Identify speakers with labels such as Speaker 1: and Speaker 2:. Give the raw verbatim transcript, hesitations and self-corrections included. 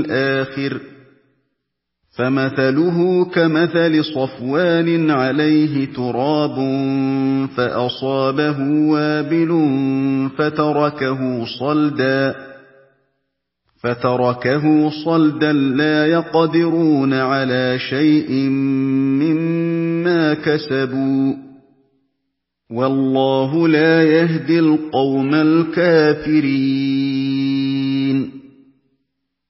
Speaker 1: الْآخِرِ ۚ فَمَثَلُهُ كَمَثَلِ صَفْوَانٍ عَلَيْهِ تُرَابٌ فَأَصَابَهُ وَابِلٌ فَتَرَكَهُ صَلْدًا لَّا يَقْدِرُونَ عَلَىٰ شَيْءٍ مِّمَّا كَسَبُوا ۗ وَاللَّهُ لَا يَهْدِي الْقَوْمَ الْكَافِرِينَ